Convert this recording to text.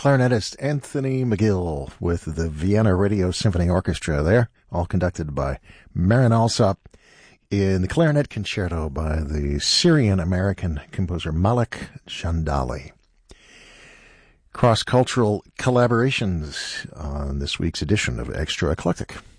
clarinetist Anthony McGill with the Vienna Radio Symphony Orchestra there, all conducted by Marin Alsop in the Clarinet Concerto by the Syrian-American composer Malek Jandali. Cross-cultural collaborations on this week's edition of Extra Eclectic.